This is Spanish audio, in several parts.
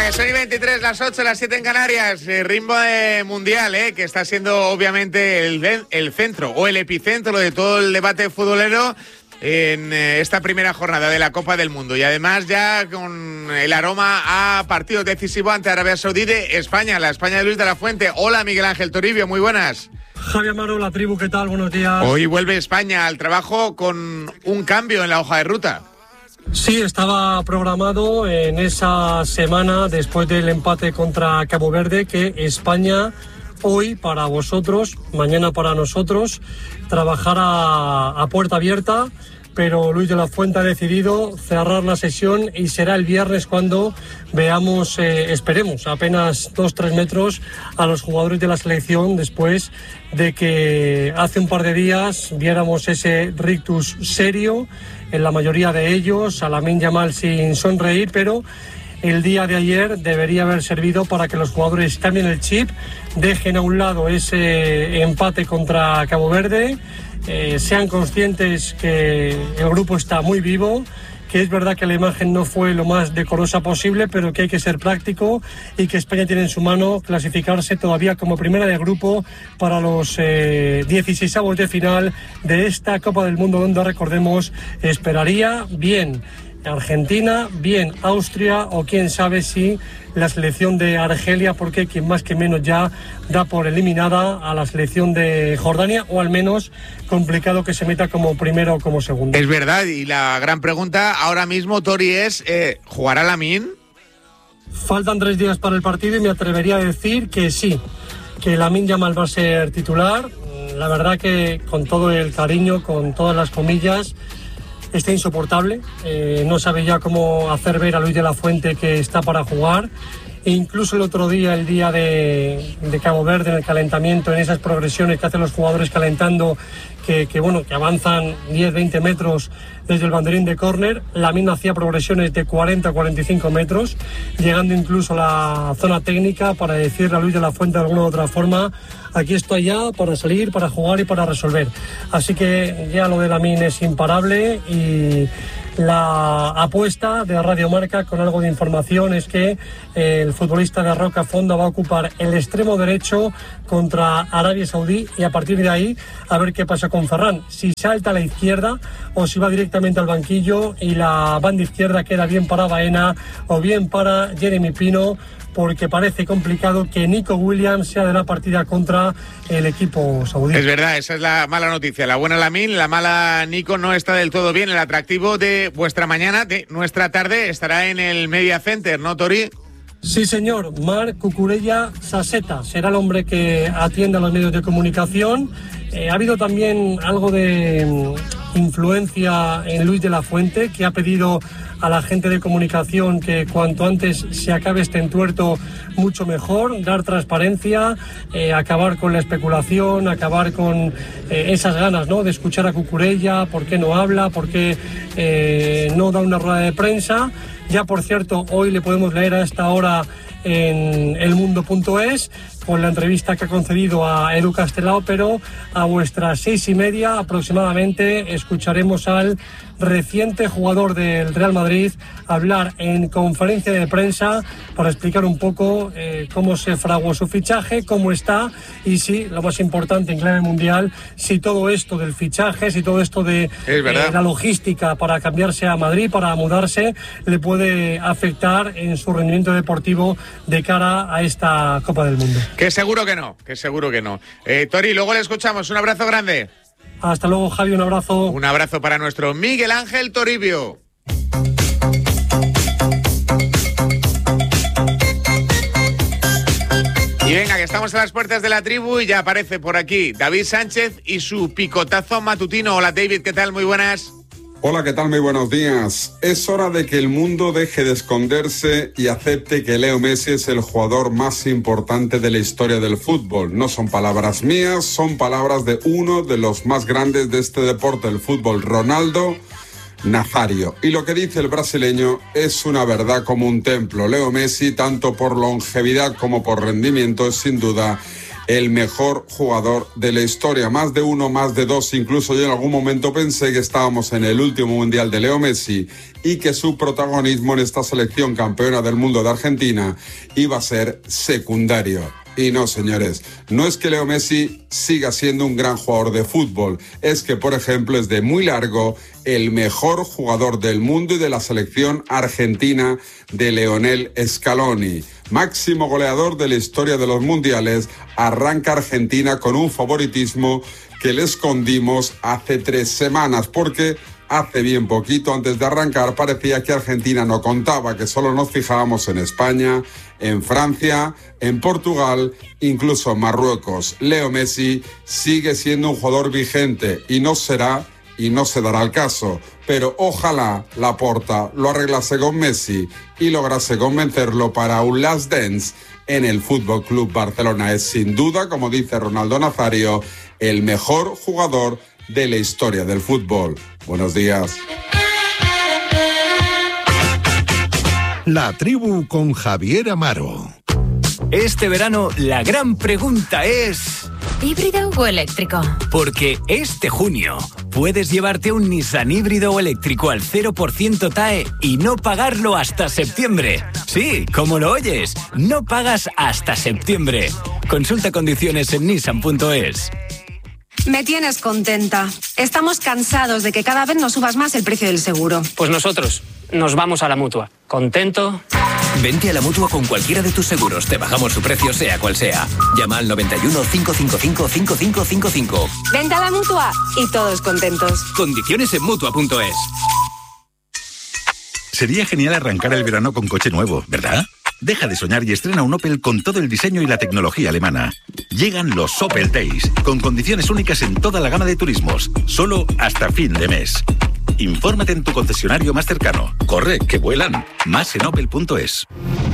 Son y 23, las 8, las 7 en Canarias. Ritmo de mundial, que está siendo obviamente el centro o el epicentro de todo el debate futbolero en esta primera jornada de la Copa del Mundo. Y además ya con el aroma a partido decisivo ante Arabia Saudí de España, la España de Luis de la Fuente. Hola, Miguel Ángel Toribio, muy buenas. Javi Amaro, la tribu, ¿qué tal? Buenos días. Hoy vuelve España al trabajo con un cambio en la hoja de ruta. Sí, estaba programado en esa semana después del empate contra Cabo Verde que España hoy para vosotros, mañana para nosotros, trabajara a puerta abierta, pero Luis de la Fuente ha decidido cerrar la sesión y será el viernes cuando veamos, esperemos, apenas 2-3 metros a los jugadores de la selección después de que hace un par de días viéramos ese rictus serio en la mayoría de ellos, a Lamine Yamal sin sonreír, pero el día de ayer debería haber servido para que los jugadores cambien el chip, dejen a un lado ese empate contra Cabo Verde, sean conscientes que el grupo está muy vivo, que es verdad que la imagen no fue lo más decorosa posible, pero que hay que ser práctico y que España tiene en su mano clasificarse todavía como primera de grupo para los 16avos de final de esta Copa del Mundo, donde, recordemos, esperaría bien Argentina, bien Austria o quién sabe si la selección de Argelia, porque quien más que menos ya da por eliminada a la selección de Jordania, o al menos complicado que se meta como primero o como segundo. Es verdad, y la gran pregunta ahora mismo, Tori, es ¿jugará Lamine? Faltan 3 días para el partido y me atrevería a decir que sí, que Lamine Yamal va a ser titular. La verdad que con todo el cariño, con todas las comillas, está insoportable, no sabe ya cómo hacer ver a Luis de la Fuente que está para jugar. E incluso el otro día, el día de Cabo Verde, en el calentamiento, en esas progresiones que hacen los jugadores calentando, que avanzan 10-20 metros desde el banderín de córner, Lamine hacía progresiones de 40-45 metros, llegando incluso a la zona técnica para decirle a Luis de la Fuente de alguna u otra forma: aquí estoy ya para salir, para jugar y para resolver. Así que ya lo de Lamine es imparable, y la apuesta de Radio Marca, con algo de información, es que el futbolista de Roca Fonda va a ocupar el extremo derecho contra Arabia Saudí, y a partir de ahí a ver qué pasa con Ferran, si salta a la izquierda o si va directamente al banquillo y la banda izquierda queda bien para Baena o bien para Jeremy Pino, porque parece complicado que Nico Williams sea de la partida contra el equipo saudí. Es verdad, esa es la mala noticia. La buena Lamine, la mala Nico no está del todo bien. El atractivo de vuestra mañana, de nuestra tarde, estará en el Media Center, ¿no, Tori? Sí, señor. Marc Cucurella Saseta será el hombre que atienda a los medios de comunicación. Ha habido también algo de influencia en Luis de la Fuente, que ha pedido a la gente de comunicación que cuanto antes se acabe este entuerto mucho mejor, dar transparencia, acabar con la especulación, acabar con esas ganas, ¿no?, de escuchar a Cucurella, por qué no habla, por qué no da una rueda de prensa. Ya, por cierto, hoy le podemos leer a esta hora en elmundo.es con la entrevista que ha concedido a Edu Castelao, pero a vuestras 6:30 aproximadamente escucharemos al reciente jugador del Real Madrid hablar en conferencia de prensa para explicar un poco cómo se fraguó su fichaje, cómo está, y si, lo más importante en clave mundial, si todo esto del fichaje, si todo esto de la logística para cambiarse a Madrid, para mudarse, le puede afectar en su rendimiento deportivo de cara a esta Copa del Mundo. Que seguro que no, Tori, luego le escuchamos. Un abrazo grande. Hasta luego, Javi, un abrazo. Un abrazo para nuestro Miguel Ángel Toribio. Y venga, que estamos a las puertas de la tribu y ya aparece por aquí David Sánchez y su picotazo matutino. Hola, David, ¿qué tal? Muy buenas. Hola, ¿qué tal? Muy buenos días. Es hora de que el mundo deje de esconderse y acepte que Leo Messi es el jugador más importante de la historia del fútbol. No son palabras mías, son palabras de uno de los más grandes de este deporte, el fútbol, Ronaldo Nazario. Y lo que dice el brasileño es una verdad como un templo. Leo Messi, tanto por longevidad como por rendimiento, es sin duda el mejor jugador de la historia. Más de uno, más de dos, incluso yo en algún momento pensé que estábamos en el último mundial de Leo Messi y que su protagonismo en esta selección campeona del mundo de Argentina iba a ser secundario. Y no, señores, no es que Leo Messi siga siendo un gran jugador de fútbol, es que, por ejemplo, es de muy largo el mejor jugador del mundo y de la selección argentina de Lionel Scaloni. Máximo goleador de la historia de los mundiales, arranca Argentina con un favoritismo que le escondimos hace 3 semanas, porque hace bien poquito, antes de arrancar, parecía que Argentina no contaba, que solo nos fijábamos en España, en Francia, en Portugal, incluso en Marruecos. Leo Messi sigue siendo un jugador vigente y no será y no se dará el caso, pero ojalá Laporta lo arreglase con Messi y lograse convencerlo para un last dance en el Fútbol Club Barcelona. Es sin duda, como dice Ronaldo Nazario, el mejor jugador de la historia del fútbol. Buenos días. La tribu con Javier Amaro. Este verano la gran pregunta es... ¿híbrido o eléctrico? Porque este junio puedes llevarte un Nissan híbrido o eléctrico al 0% TAE y no pagarlo hasta septiembre. Sí, como lo oyes, no pagas hasta septiembre. Consulta condiciones en nissan.es. Me tienes contenta. Estamos cansados de que cada vez nos subas más el precio del seguro. Pues nosotros nos vamos a la Mutua. ¿Contento? Vente a la Mutua con cualquiera de tus seguros. Te bajamos su precio, sea cual sea. Llama al 91 555 5555. Vente a la Mutua y todos contentos. Condiciones en Mutua.es. Sería genial arrancar el verano con coche nuevo, ¿verdad? Deja de soñar y estrena un Opel con todo el diseño y la tecnología alemana. Llegan los Opel Days, con condiciones únicas en toda la gama de turismos, solo hasta fin de mes. Infórmate en tu concesionario más cercano. Corre, que vuelan. Más en opel.es.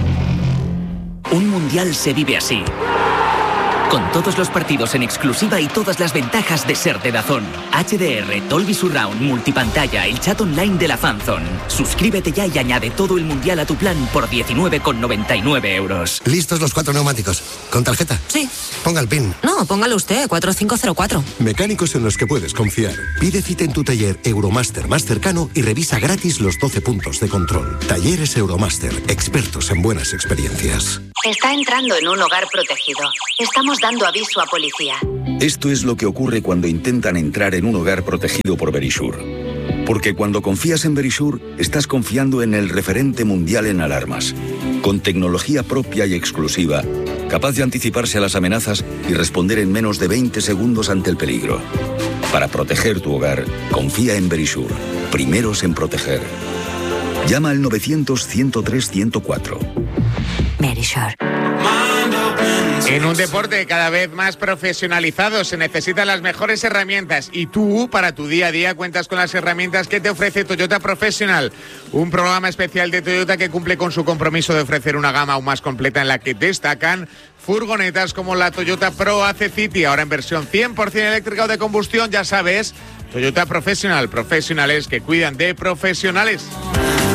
Un mundial se vive así. Con todos los partidos en exclusiva y todas las ventajas de ser de DAZN. HDR, Dolby Surround, multipantalla, el chat online de la Fanzone. Suscríbete ya y añade todo el mundial a tu plan por 19,99 euros. ¿Listos los 4 neumáticos? ¿Con tarjeta? Sí. Ponga el PIN. No, póngalo usted, 4504. Mecánicos en los que puedes confiar. Pide cita en tu taller Euromaster más cercano y revisa gratis los 12 puntos de control. Talleres Euromaster, expertos en buenas experiencias. Está entrando en un hogar protegido. Estamos dando aviso a policía. Esto es lo que ocurre cuando intentan entrar en un hogar protegido por Verisure. Porque cuando confías en Verisure, estás confiando en el referente mundial en alarmas. Con tecnología propia y exclusiva, capaz de anticiparse a las amenazas y responder en menos de 20 segundos ante el peligro. Para proteger tu hogar, confía en Verisure. Primeros en proteger. Llama al 900-103-104. Verisure. En un deporte cada vez más profesionalizado se necesitan las mejores herramientas y tú, para tu día a día, cuentas con las herramientas que te ofrece Toyota Professional, un programa especial de Toyota que cumple con su compromiso de ofrecer una gama aún más completa en la que destacan furgonetas como la Toyota Pro AC City, ahora en versión 100% eléctrica o de combustión, ya sabes, Toyota Professional, profesionales que cuidan de profesionales.